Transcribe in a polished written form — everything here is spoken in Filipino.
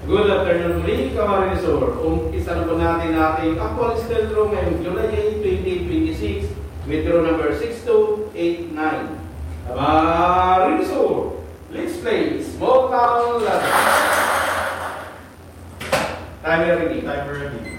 Good afternoon muli, Kamarinesor. Umpisan po natin ating actual schedule ngayong July 8, 2026 with row number 6289. Kamarinesor, let's play small town lottery. Timer ready. Timer ready.